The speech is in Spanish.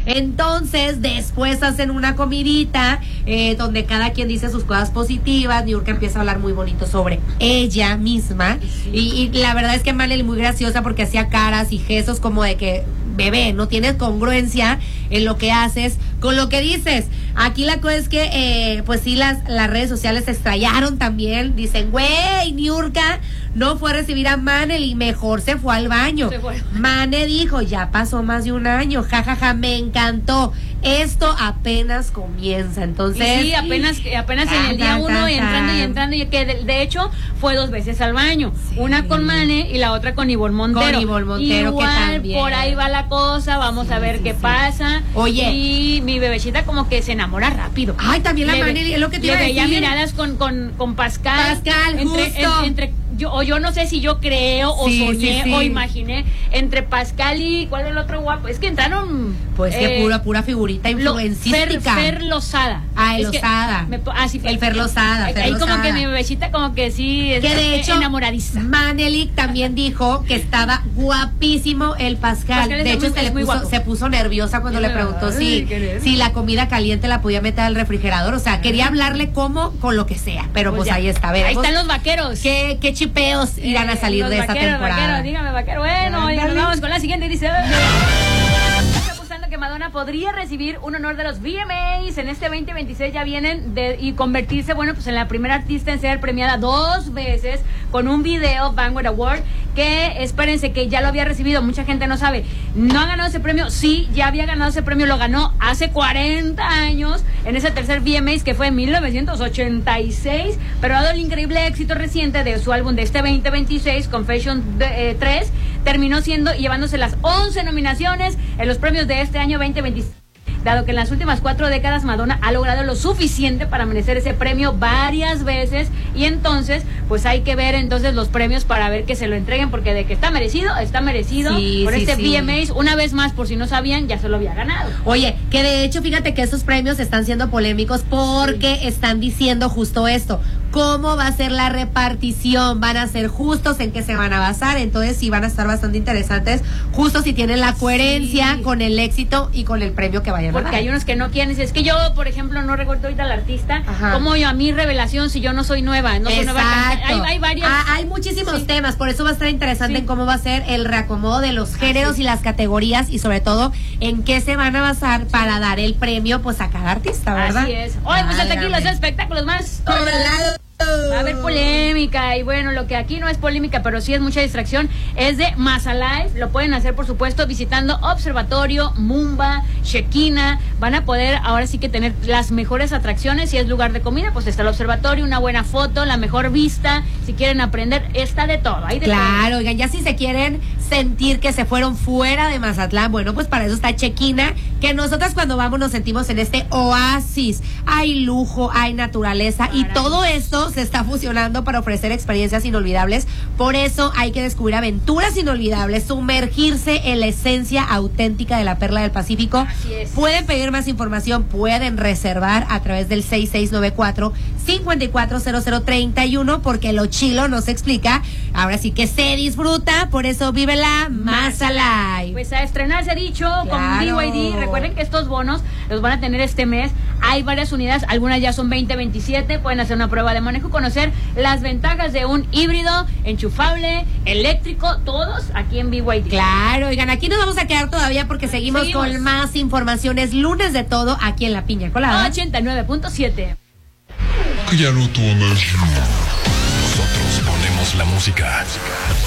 Entonces, después hacen una comidita donde cada quien dice sus cosas positivas. Niurka empieza a hablar muy bonito sobre ella misma. Y la verdad es que Manely muy graciosa porque hacía caras y gestos como de que, bebé, no tienes congruencia en lo que haces con lo que dices. Aquí la cosa es que, pues sí, las redes sociales se estrellaron también. Dicen, güey, Niurka no fue a recibir a Manely, mejor se fue al baño. Mane dijo, ya pasó más de un año, jajaja, me encantó. Esto apenas comienza, entonces... Sí, apenas en el día uno entrando, y que de hecho fue 2 veces al baño. Sí. Una con Mane y la otra con Ivonne Montero. Con Ivonne Montero, igual, que también. Por ahí va la cosa, vamos a ver qué pasa. Oye. Y mi bebecita como que se enamora rápido. Ay, también la Manely, es lo que te iba a decir. Le veía miradas con Pascal. Justo. Entre yo no sé si yo creo o soñé o imaginé entre Pascal y ¿cuál es el otro guapo? Es que entraron pues que pura figurita influencística. Fer Lozada. Ah, el Lozada. El Fer Lozada. Ahí como que mi bebecita como que sí es que de hecho enamoradiza. Manely también dijo que estaba guapísimo el Pascal. De hecho se puso nerviosa cuando le preguntó si la comida caliente la podía meter al refrigerador. O sea, quería hablarle como con lo que sea. Pero pues ahí está. Veremos. Ahí están los vaqueros. ¿Qué chipeos irán a salir de esta temporada? Dígame, vaquero. Bueno, y nos vamos con la siguiente. Dice... que Madonna podría recibir un honor de los VMAs en este 2026. Ya vienen y convertirse, bueno, pues en la primera artista en ser premiada 2 veces con un video Vanguard Award, que espérense que ya lo había recibido, mucha gente no sabe, no ha ganado ese premio. Sí, ya había ganado ese premio, lo ganó hace 40 años en ese tercer VMAs que fue en 1986, pero dado el increíble éxito reciente de su álbum de este 2026, Confession 3, terminó siendo y llevándose las 11 nominaciones en los premios de este año 2026. Dado que en las últimas 4 décadas Madonna ha logrado lo suficiente para merecer ese premio varias veces, y entonces pues hay que ver entonces los premios para ver que se lo entreguen, porque de que está merecido por este VMAs, una vez más, por si no sabían, ya se lo había ganado. Oye, que de hecho fíjate que esos premios están siendo polémicos porque están diciendo justo esto, cómo va a ser la repartición, van a ser justos, en qué se van a basar, entonces sí van a estar bastante interesantes, justo si tienen la coherencia con el éxito y con el premio que vayan a dar. Porque hay unos que no quieren, es que yo, por ejemplo, no recuerdo ahorita al artista, como yo, a mi revelación, si yo no soy nueva, soy nueva. Hay varios. Hay muchísimos temas, por eso va a estar interesante en cómo va a ser el reacomodo de los géneros y las categorías, y sobre todo en qué se van a basar para dar el premio pues a cada artista, ¿verdad? Así es. Hoy pues hasta aquí los espectáculos más va a haber polémica, y bueno, lo que aquí no es polémica, pero sí es mucha distracción, es de Más Alive. Lo pueden hacer, por supuesto, visitando Observatorio, Mumba, Shekinah. Van a poder ahora sí que tener las mejores atracciones. Si es lugar de comida, pues está el observatorio, una buena foto, la mejor vista. Si quieren aprender, está de todo. Hay de todo. Oigan, ya si se quieren sentir que se fueron fuera de Mazatlán, bueno, pues para eso está Shekinah, que nosotras cuando vamos nos sentimos en este oasis. Hay lujo, hay naturaleza, y todo esto se está fusionando para ofrecer experiencias inolvidables. Por eso hay que descubrir aventuras inolvidables, sumergirse en la esencia auténtica de la perla del Pacífico. Así es. Pueden pedir más información, pueden reservar a través del 6694-540031, porque lo chilo no se explica, ahora sí que se disfruta, por eso vívela más alive. Pues a estrenar se ha dicho con BYD. Recuerden que estos bonos los van a tener este mes. Hay varias unidades, algunas ya son 2027, pueden hacer una prueba de manejo, conocer las ventajas de un híbrido enchufable, eléctrico, todos aquí en BYD. Claro, oigan, aquí nos vamos a quedar todavía porque seguimos con más informaciones. Lunes de todo aquí en La Piña Colada 89.7. Ya no tu energía. Nosotros ponemos la música.